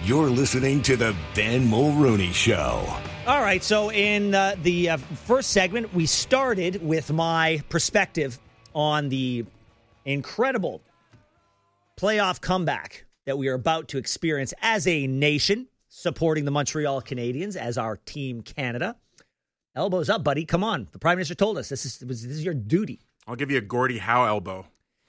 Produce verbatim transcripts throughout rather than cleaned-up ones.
You're listening to the Ben Mulrooney Show. All right, so in uh, the uh, first segment, we started with my perspective on the incredible playoff comeback that we are about to experience as a nation, supporting the Montreal Canadiens as our Team Canada. Elbows up, buddy. Come on. The Prime Minister told us this is this is your duty. I'll give you a Gordie Howe elbow.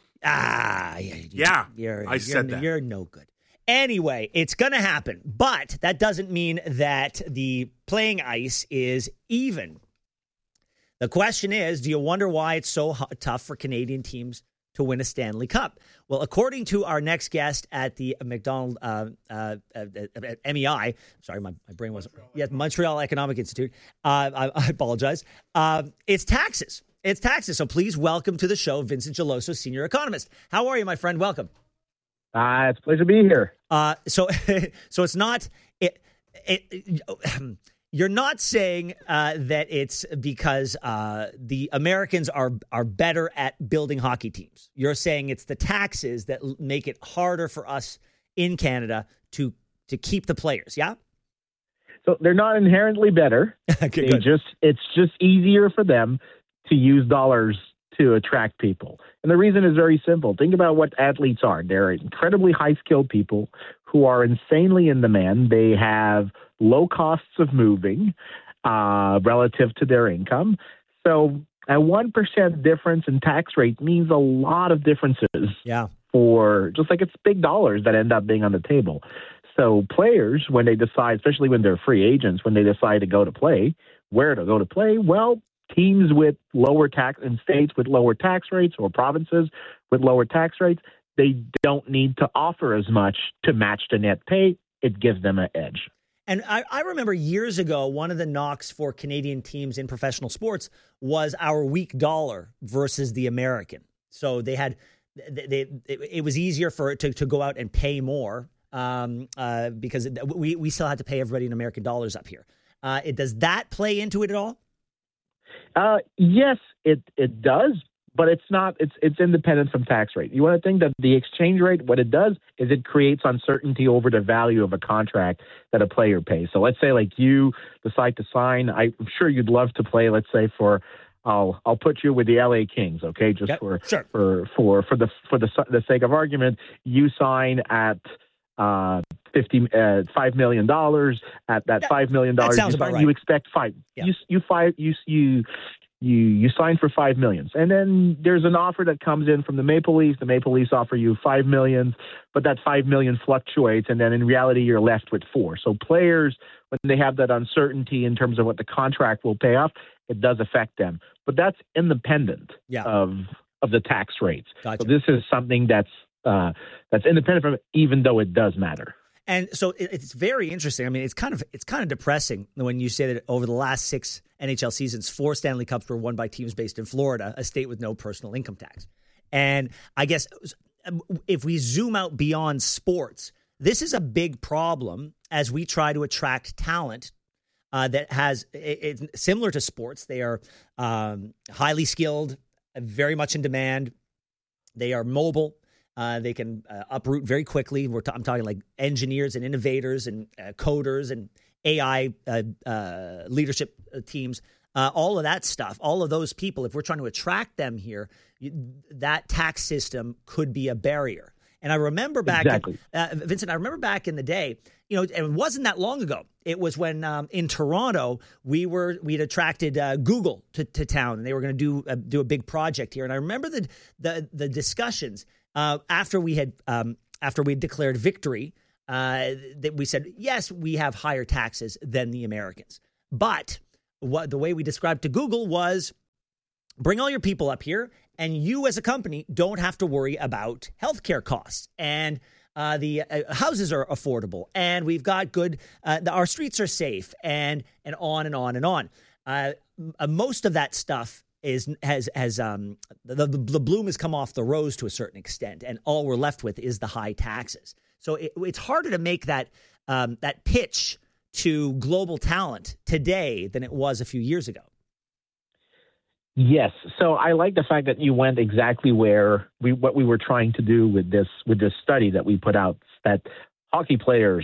Ah, yeah. Yeah, you're, I you're, said that. You're no good. Anyway, it's going to happen, but that doesn't mean that the playing ice is even. The question is, do you wonder why it's so h- tough for Canadian teams to win a Stanley Cup? Well, according to our next guest at the McDonald uh, uh, uh, at M E I, sorry, my, my brain wasn't, yeah, Montreal Economic Institute, uh, I, I apologize, uh, it's taxes. It's taxes. So please welcome to the show, Vincent Geloso, senior economist. How are you, my friend? Welcome. Uh, it's a pleasure to be here. Uh, so, so it's not it. it you're not saying uh, that it's because uh, the Americans are are better at building hockey teams. You're saying it's the taxes that make it harder for us in Canada to to keep the players. Yeah. So they're not inherently better. Okay, they good. just it's just easier for them to use dollars to attract people. And the reason is very simple. Think about what athletes are. They're incredibly high-skilled people who are insanely in demand. They have low costs of moving uh, relative to their income. So a one percent difference in tax rate means a lot of differences. Yeah. For just like it's big dollars that end up being on the table. So players, when they decide, especially when they're free agents, when they decide to go to play, where to go to play, well, teams with lower tax in states with lower tax rates or provinces with lower tax rates, they don't need to offer as much to match the net pay. It gives them an edge. And I, I remember years ago, one of the knocks for Canadian teams in professional sports was our weak dollar versus the American. So they had, they, they it, it was easier for it to, to go out and pay more um, uh, because we, we still had to pay everybody in American dollars up here. Uh, it, does that play into it at all? Uh, yes, it, it does, but it's not, it's, it's independent from tax rate. You want to think that the exchange rate, what it does is it creates uncertainty over the value of a contract that a player pays. So let's say like you decide to sign, I'm sure you'd love to play, let's say for, I'll, I'll put you with the L A Kings. Okay. Just yep, for, sure. for, for, for the, for the, the sake of argument, you sign at, uh, fifty, uh, five million dollars at that, that five million dollars. That sounds you, about sign, right. you expect five, yeah. you, you five, you, you, You you sign for five millions, and then there's an offer that comes in from the Maple Leafs. The Maple Leafs offer you five millions, but that five million fluctuates, and then in reality you're left with four. So players, when they have that uncertainty in terms of what the contract will pay off, it does affect them. But that's independent yeah. of of the tax rates. Gotcha. So this is something that's uh, that's independent from it, even though it does matter. And so it's very interesting. I mean, it's kind of it's kind of depressing when you say that over the last six N H L seasons, four Stanley Cups were won by teams based in Florida, a state with no personal income tax. And I guess if we zoom out beyond sports, this is a big problem as we try to attract talent uh, that has it's it, similar to sports. They are um, highly skilled, very much in demand. They are mobile. Uh, they can uh, uproot very quickly. We're t- I'm talking like engineers and innovators and uh, coders and A I uh, uh, leadership teams. Uh, all of that stuff, all of those people, if we're trying to attract them here, you, that tax system could be a barrier. And I remember back, exactly. in, uh, Vincent, I remember back in the day, you know, and it wasn't that long ago. It was when um, in Toronto, we were, we'd attracted uh, Google to, to town, and they were going to do, uh, do a big project here. And I remember the, the, the discussions uh, after we had, um, after we declared victory, uh, that we said, yes, we have higher taxes than the Americans. But what the way we described to Google was, bring all your people up here, and you as a company don't have to worry about healthcare costs. And uh, the uh, houses are affordable, and we've got good, uh, the, our streets are safe, and and on and on and on. Uh, uh, most of that stuff is has has um the, the the bloom has come off the rose to a certain extent, and all we're left with is the high taxes. So it, it's harder to make that um, that pitch to global talent today than it was a few years ago. Yes. So I like the fact that you went exactly where we what we were trying to do with this with this study that we put out, that hockey players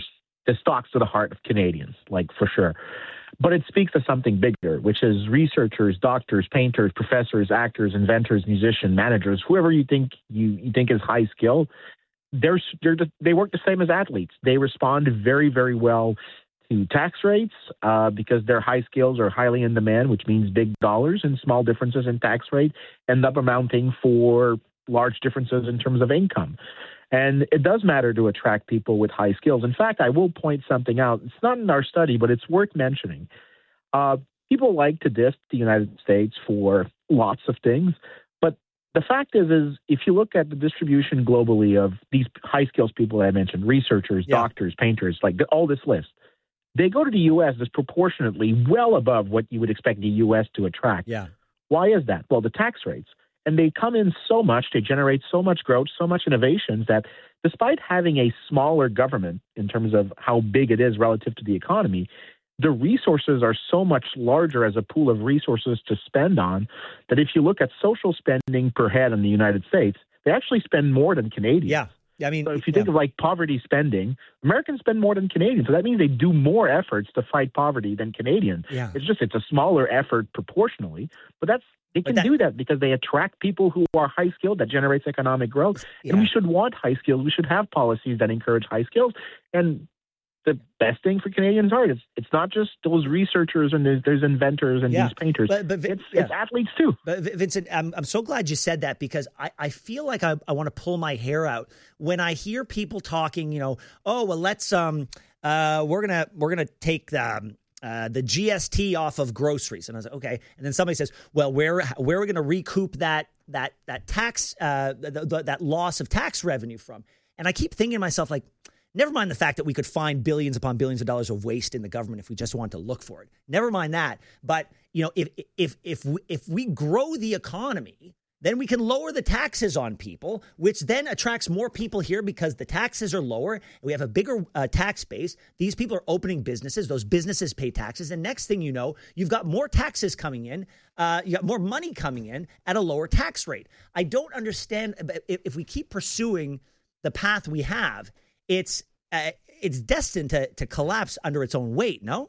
this talks to the heart of Canadians, like for sure. But it speaks to something bigger, which is researchers, doctors, painters, professors, actors, inventors, musicians, managers, whoever you think you, you think is high skill. They're, they're they work the same as athletes. They respond very, very well to tax rates uh, because their high skills are highly in demand, which means big dollars, and small differences in tax rate end up amounting for large differences in terms of income. And it does matter to attract people with high skills. In fact, I will point something out. It's not in our study, but it's worth mentioning. Uh, people like to diss the United States for lots of things. But the fact is, is if you look at the distribution globally of these high skills people that I mentioned, researchers, yeah. doctors, painters, like all this list, they go to the U S disproportionately well above what you would expect the U S to attract. Yeah. Why is that? Well, the tax rates. And they come in so much, they generate so much growth, so much innovations that despite having a smaller government in terms of how big it is relative to the economy, the resources are so much larger as a pool of resources to spend on that if you look at social spending per head in the United States, they actually spend more than Canadians. Yeah. I mean, so if you think yeah. of like poverty spending, Americans spend more than Canadians. So that means they do more efforts to fight poverty than Canadians. Yeah. It's just, it's a smaller effort proportionally, but that's, they can that, do that because they attract people who are high skilled. That generates economic growth. Yeah. And we should want high skills. We should have policies that encourage high skills. And the best thing for Canadians are it's it's not just those researchers and there's, there's inventors and yeah. these painters. But, but, it's, yeah. it's athletes too. But Vincent, I'm I'm so glad you said that because I, I feel like I, I want to pull my hair out when I hear people talking. You know, oh well, let's um uh we're gonna we're gonna take the. Um, Uh, the G S T off of groceries, and I was like, okay. And then somebody says, "Well, where where are we going to recoup that that that tax uh, the, the, that loss of tax revenue from?" And I keep thinking to myself, like, never mind the fact that we could find billions upon billions of dollars of waste in the government if we just want to look for it. Never mind that. But you know, if if if we, if we grow the economy, then we can lower the taxes on people, which then attracts more people here because the taxes are lower. We have a bigger uh, tax base. These people are opening businesses. Those businesses pay taxes. And next thing you know, you've got more taxes coming in. Uh, you got more money coming in at a lower tax rate. I don't understand if, if we keep pursuing the path we have, it's uh, it's destined to, to collapse under its own weight, no?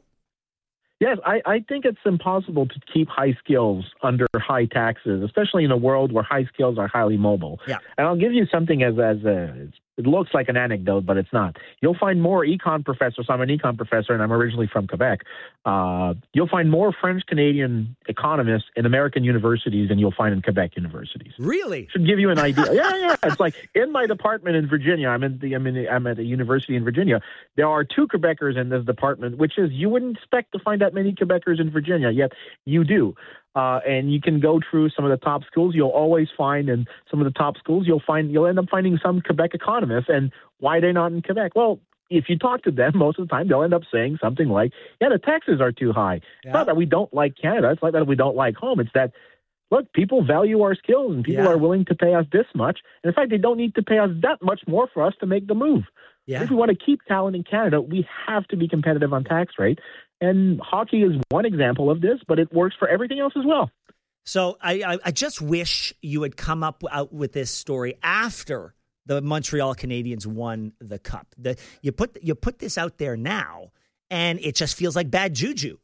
Yes, I, I think it's impossible to keep high skills under high taxes, especially in a world where high skills are highly mobile. Yeah. And I'll give you something as as a, it looks like an anecdote, but it's not. You'll find more econ professors. I'm an econ professor, and I'm originally from Quebec. Uh, you'll find more French-Canadian economists in American universities than you'll find in Quebec universities. Really? Should give you an idea. yeah, yeah. It's like in my department in Virginia. I'm in the I'm in the, I'm at a university in Virginia. There are two Quebecers in this department, which is you wouldn't expect to find that many Quebecers in Virginia, yet you do. Uh, and you can go through some of the top schools. You'll always find in some of the top schools, you'll find you'll end up finding some Quebec economists. And why are they not in Quebec? Well, if you talk to them, most of the time they'll end up saying something like, "Yeah, the taxes are too high." Yeah. It's not that we don't like Canada. It's not that we don't like home. It's that look, people value our skills, and people yeah. are willing to pay us this much. And in fact, they don't need to pay us that much more for us to make the move. Yeah. If we want to keep talent in Canada, we have to be competitive on tax rate. And hockey is one example of this, but it works for everything else as well. So I, I, I just wish you had come up out with this story after the Montreal Canadiens won the cup. The, you put you put this out there now, and it just feels like bad juju.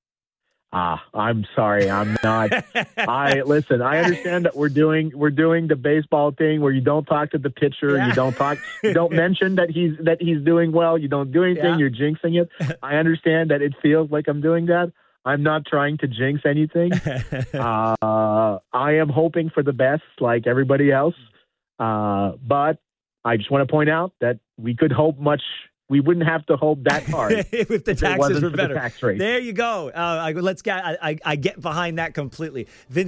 Ah, I'm sorry, I'm not. I listen. I understand that we're doing we're doing the baseball thing where you don't talk to the pitcher, yeah. you don't talk, you don't mention that he's that he's doing well, you don't do anything, yeah. you're jinxing it. I understand that it feels like I'm doing that. I'm not trying to jinx anything. uh, I am hoping for the best, like everybody else. Uh, but I just want to point out that we could hope much. We wouldn't have to hope that hard if the if taxes were the better. Tax rate. There you go. Uh, I, let's get. I, I get behind that completely, Vincent.